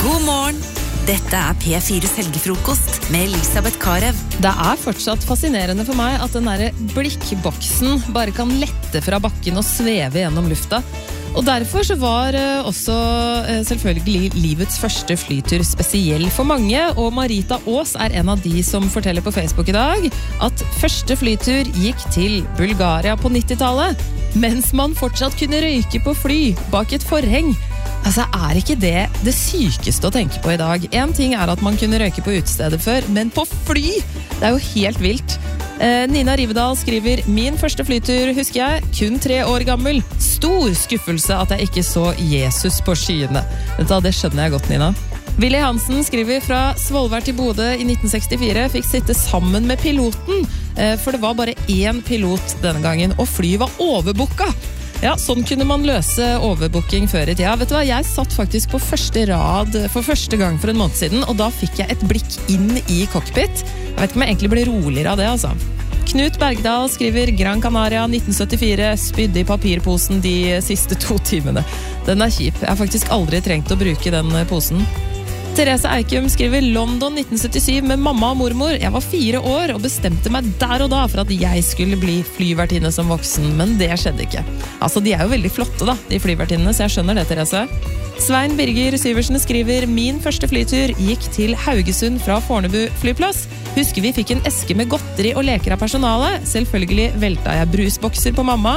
God morgen! Dette P4s helgefrokost med Elisabeth Karev. Det fortsatt fascinerende for meg at den der blikkboksen bare kan lette fra bakken og sveve gjennom lufta. Og derfor så var også selvfølgelig livets første flytur spesiell for mange, og Marita Aas en av de som forteller på Facebook i dag at første flytur gikk til Bulgaria på 90-tallet, mens man fortsatt kunne røyke på fly bak et forheng. Altså, ikke det sykeste å tenke på i dag? En ting at man kunne røyke på utestedet før, men på fly? Det jo helt vilt. Nina Rivedal skriver, min første flytur husker jeg, kun 3 år gammel. Stor skuffelse at jeg ikke så Jesus på skyene. Det skjønner jeg godt, Nina. Willy Hansen skriver fra Svolvær til Bodø i 1964, fikk sitte sammen med piloten, for det var bare 1 pilot denne gangen, og flyet var overbooka. Ja, sånn kunne man løse overbooking før i tida. Vet du hva, jeg satt faktisk på første rad for første gang for en måned siden, og da fikk jeg et blikk inn i cockpit. Jeg vet ikke om jeg egentlig ble roligere av det, altså. Knut Bergdal skriver Gran Canaria 1974, spydde i papirposen de siste 2 timene. Den kjip. Jeg har faktisk aldri trengt å bruke den posen. Therese Eikum skriver London 1977 med mamma og mormor. Jeg var 4 år og bestemte meg der og da for at jeg skulle bli flyvertinne som voksen, men det skjedde ikke. Altså, de jo veldig flotte da, de flyvertinnene, så jeg skjønner det, Therese. Svein Birger Syversen skriver min første flytur gikk til Haugesund fra Fornebu flyplass. Husker vi fikk en eske med godteri og leker av personalet. Selvfølgelig velta jeg brusbokser på mamma.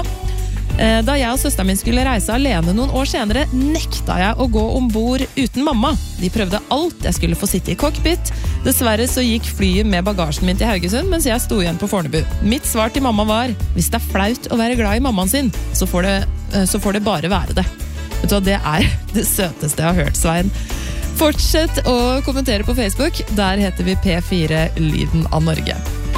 Da jeg og søsteren min skulle reise alene noen år senere, nekta jeg å gå ombord uten mamma. De prøvde alt, jeg skulle få sitte i cockpit. Dessverre så gikk flyet med bagasjen min til Haugesund, mens jeg sto igjen på Fornebu. Mitt svar til mamma var, hvis det flaut å være glad i mammaen sin, så får det bare være det. Vet du hva, det det søteste jeg har hørt, Svein. Fortsett å kommentere på Facebook, der heter vi P4 Lyden av Norge.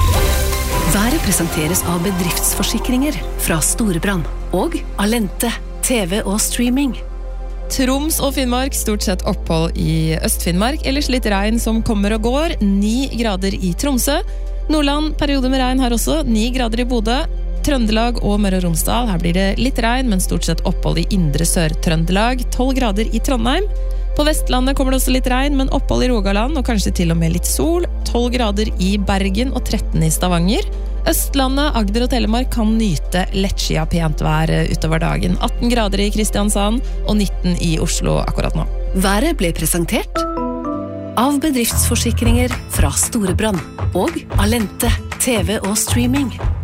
Været presenteres av bedriftsforsikringer fra Storebrand og Alente, TV og streaming. Troms og Finnmark, stort sett opphold i Øst-Finnmark, ellers litt regn som kommer og går, 9 grader i Tromsø. Nordland, periode med regn her også, 9 grader i Bodø. Trøndelag og Møre og Romsdal, her blir det litt regn, men stort sett opphold i Indre Sør-Trøndelag, 12 grader i Trondheim. På Vestlandet kommer det også litt regn, men opphold i Rogaland, og kanskje til og med litt sol, 12 grader i Bergen og 13 i Stavanger. Østlandet, Agder og Telemark kan nyte lettskia pent vær utover dagen. 18 grader i Kristiansand og 19 i Oslo akkurat nå. Været ble presentert av bedriftsforsikringer fra Storebrand og Alente, TV og streaming.